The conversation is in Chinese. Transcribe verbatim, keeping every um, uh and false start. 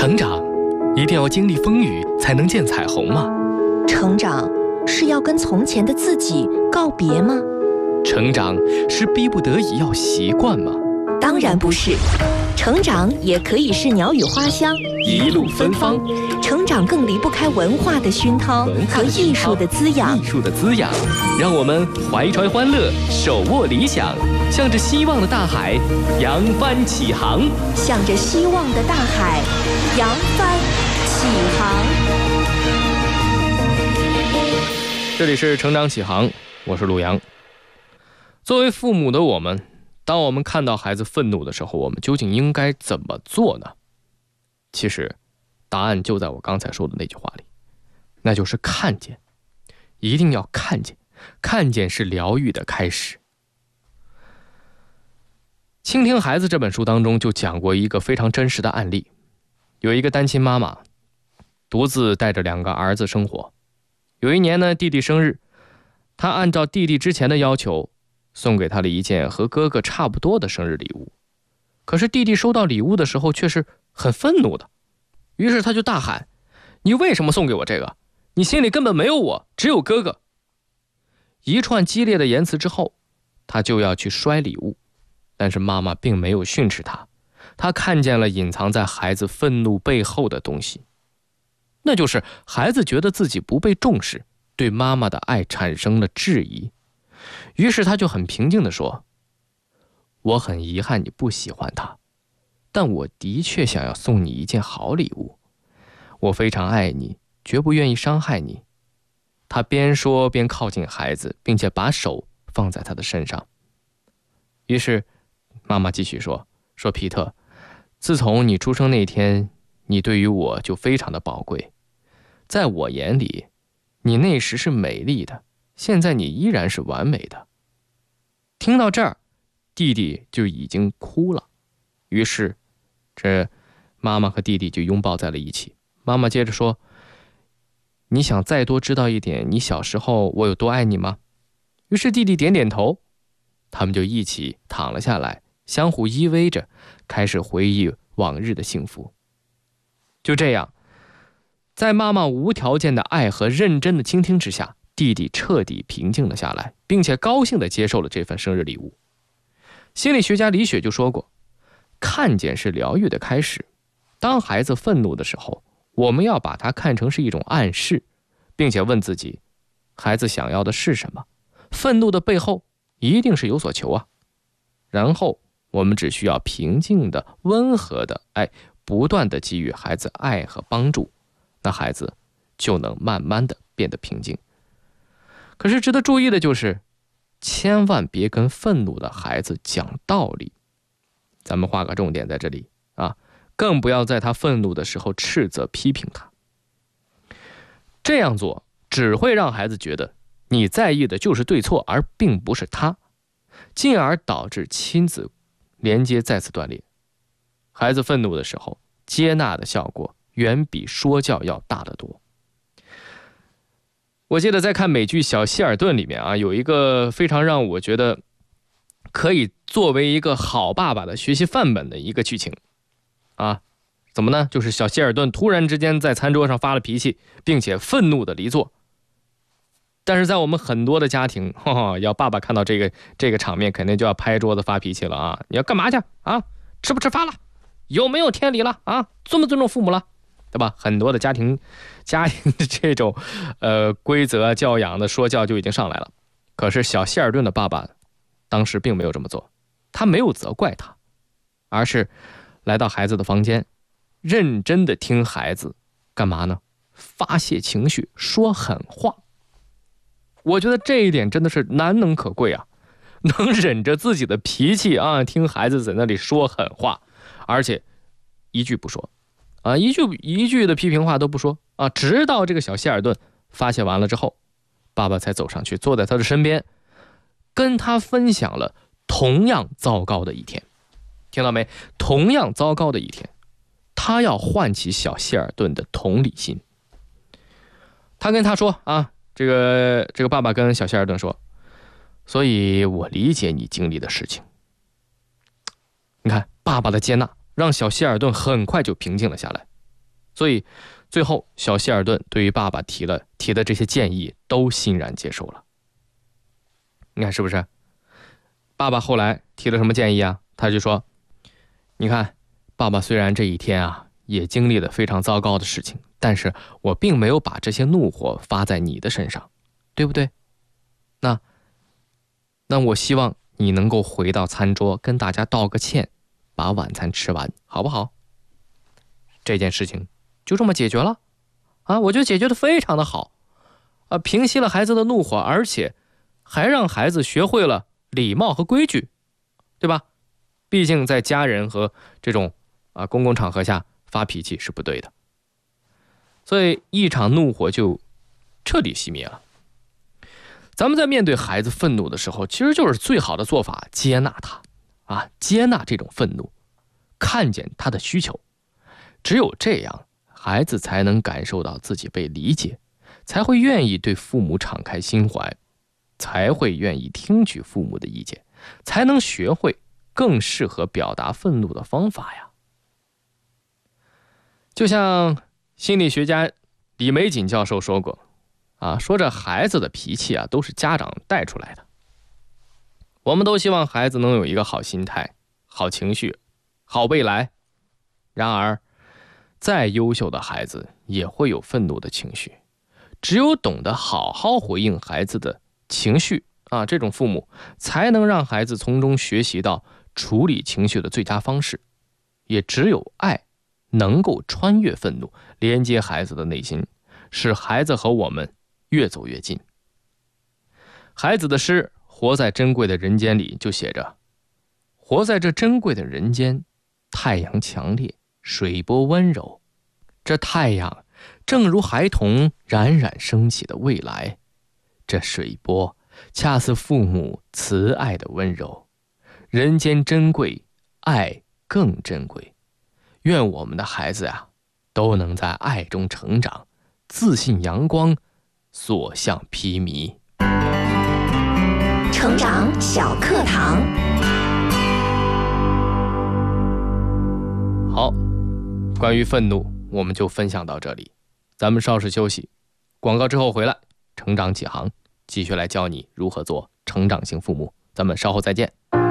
成长一定要经历风雨才能见彩虹吗？ 成长是要跟从前的自己告别吗？ 成长是逼不得已要习惯吗？ 当然不是，成长也可以是鸟语花香， 一路芬芳。 成长更离不开文化的熏陶和艺术的滋养。 艺术的滋养，让我们怀揣欢乐，手握理想，向着希望的大海扬帆起航。 向着希望的大海扬帆起航。 这里是成长起航，我是陆阳。作为父母的我们，当我们看到孩子愤怒的时候，我们究竟应该怎么做呢？其实答案就在我刚才说的那句话里，那就是看见，一定要看见，看见是疗愈的开始。倾听孩子这本书当中就讲过一个非常真实的案例，有一个单亲妈妈独自带着两个儿子生活。有一年呢，弟弟生日，她按照弟弟之前的要求送给他了一件和哥哥差不多的生日礼物。可是弟弟收到礼物的时候却是很愤怒的，于是他就大喊：你为什么送给我这个？你心里根本没有我，只有哥哥。一串激烈的言辞之后，他就要去摔礼物，但是妈妈并没有训斥他，他看见了隐藏在孩子愤怒背后的东西，那就是孩子觉得自己不被重视，对妈妈的爱产生了质疑。于是他就很平静地说：我很遗憾你不喜欢他，但我的确想要送你一件好礼物，我非常爱你，绝不愿意伤害你。他边说边靠近孩子，并且把手放在他的身上。于是妈妈继续说说皮特，自从你出生那天，你对于我就非常的宝贵，在我眼里你那时是美丽的，现在你依然是完美的。听到这儿，弟弟就已经哭了，于是这妈妈和弟弟就拥抱在了一起。妈妈接着说：你想再多知道一点你小时候我有多爱你吗？于是弟弟点点头，他们就一起躺了下来，相互依偎着，开始回忆往日的幸福。就这样，在妈妈无条件的爱和认真的倾听之下，弟弟彻底平静了下来，并且高兴地接受了这份生日礼物。心理学家李雪就说过，看见是疗愈的开始。当孩子愤怒的时候，我们要把它看成是一种暗示，并且问自己，孩子想要的是什么？愤怒的背后一定是有所求啊。然后我们只需要平静的、温和的爱，不断的给予孩子爱和帮助，那孩子就能慢慢的变得平静。可是值得注意的就是，千万别跟愤怒的孩子讲道理。咱们画个重点在这里啊，更不要在他愤怒的时候斥责批评他。这样做只会让孩子觉得你在意的就是对错，而并不是他，进而导致亲子连接再次断裂。孩子愤怒的时候，接纳的效果远比说教要大得多。我记得在看美剧《小希尔顿》里面啊，有一个非常让我觉得可以作为一个好爸爸的学习范本的一个剧情啊，怎么呢？就是小希尔顿突然之间在餐桌上发了脾气，并且愤怒的离座。但是在我们很多的家庭，呵呵，要爸爸看到这个这个场面，肯定就要拍桌子发脾气了啊！你要干嘛去啊？吃不吃饭了？有没有天理了啊？尊不尊重父母了？对吧？很多的家庭家庭的这种呃规则教养的说教就已经上来了。可是小希尔顿的爸爸当时并没有这么做，他没有责怪他，而是来到孩子的房间，认真的听孩子干嘛呢？发泄情绪，说狠话。我觉得这一点真的是难能可贵啊，能忍着自己的脾气啊，听孩子在那里说狠话，而且一句不说啊，一句一句的批评话都不说啊，直到这个小希尔顿发泄完了之后，爸爸才走上去，坐在他的身边，跟他分享了同样糟糕的一天。听到没？同样糟糕的一天，他要唤起小希尔顿的同理心。他跟他说啊，这个这个爸爸跟小希尔顿说，所以我理解你经历的事情。你看，爸爸的接纳让小希尔顿很快就平静了下来。 所以最后小希尔顿对于爸爸提了提的这些建议都欣然接受了。你看是不是？爸爸后来提了什么建议啊？他就说，你看，爸爸虽然这一天啊也经历了非常糟糕的事情，但是我并没有把这些怒火发在你的身上，对不对？那那我希望你能够回到餐桌跟大家道个歉，把晚餐吃完，好不好？这件事情就这么解决了啊，我觉得解决的非常的好啊，平息了孩子的怒火，而且还让孩子学会了礼貌和规矩，对吧？毕竟在家人和这种啊公共场合下发脾气是不对的，所以一场怒火就彻底熄灭了。咱们在面对孩子愤怒的时候，其实就是最好的做法，接纳他啊，接纳这种愤怒，看见他的需求。只有这样，孩子才能感受到自己被理解，才会愿意对父母敞开心怀，才会愿意听取父母的意见，才能学会更适合表达愤怒的方法呀。就像心理学家李玫瑾教授说过啊，说这孩子的脾气啊都是家长带出来的。我们都希望孩子能有一个好心态、好情绪、好未来。然而再优秀的孩子也会有愤怒的情绪，只有懂得好好回应孩子的情绪啊，这种父母才能让孩子从中学习到处理情绪的最佳方式。也只有爱能够穿越愤怒，连接孩子的内心，使孩子和我们越走越近。孩子的诗《活在珍贵的人间》里就写着，活在这珍贵的人间，太阳强烈，水波温柔，这太阳正如孩童冉冉升起的未来，这水波恰似父母慈爱的温柔。人间珍贵，爱更珍贵。愿我们的孩子呀，都能在爱中成长，自信阳光，所向披靡。 成长小课堂。 好，关于愤怒我们就分享到这里，咱们稍事休息，广告之后回来，成长启航继续来教你如何做成长型父母，咱们稍后再见。